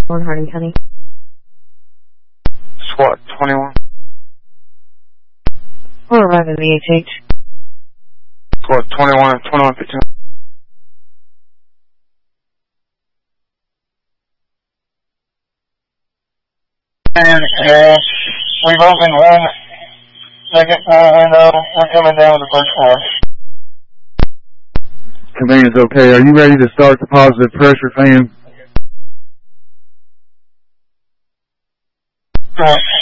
on Hardin County. SWAT 21. We'll arrive at VHH. SWAT 21 and 2115. We've opened one second floor window. We're coming down with the first floor. Command's okay. Are you ready to start the positive pressure fan?